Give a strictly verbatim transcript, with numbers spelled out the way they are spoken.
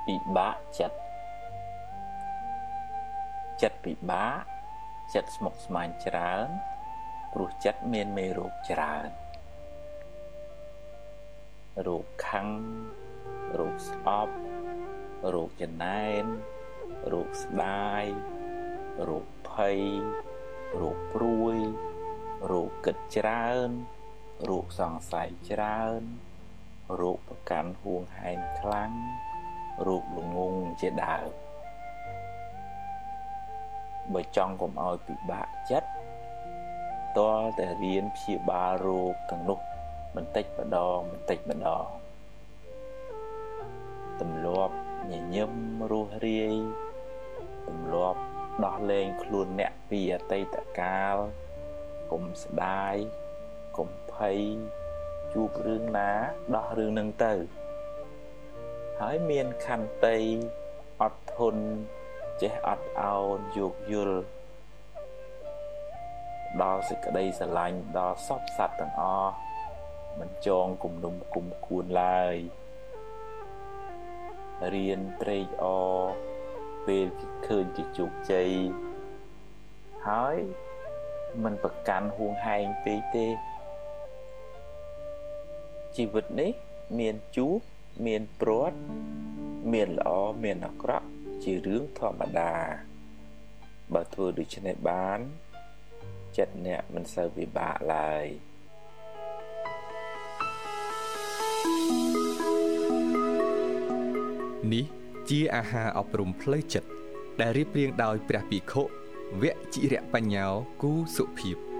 ពិបាកចិត្តចិត្តពិបាកចិត្តស្មុគស្មាញច្រើនព្រោះចិត្តមានមេរោគច្រើនរោគខឹងរោគស្អប់រោគចំណែនរោគស្ដាយរោគភ័យរោគព្រួយរោគគិតច្រើនរោគសង្ស័យច្រើនរោគប្រកាន់ហួងហែងខ្លាំងរោគល្ងងជាដើមបើចង់កុំឲ្យពិបាកចិត្តតើតែរៀនព្យាបាលរោគទាំងនោះបន្តិចម្ដងបន្តិចម្ដងទម្លាប់ញញឹមរស់រាយទម្លាប់ដោះលែងខ្លួនអ្នកពីអតីតកាលកុំស្ដាយកុំភ័យជួបរឿងណាដោះរឿងនឹងទៅហើយមានខន្តីអត់ធន់ចេះអត់ឱនយោគយល់ដល់សេចក្តីស្រឡាញ់ដល់សពសត្វទាំងអស់មិនចងគំនុំគុំគួនឡើយរៀនត្រេកអរពេលឃើញគេជោគជ័យហើយមិនប្រកាន់ហួងហែងពេកទេជីវិតនេះមានជួបមានព្រាត់មានល្អមានអាក្រក់ជារឿងធម្មតាបើធ្វើដូច្នេះបានចិត្តអ្នកមិនសូវពិបាកឡើយនេះជាអាហារអប់រំផ្លូវចិត្តដែលរៀបរៀងដោយព្រះភិក្ខុវជ្ជរៈបញ្ញោគូសុភាព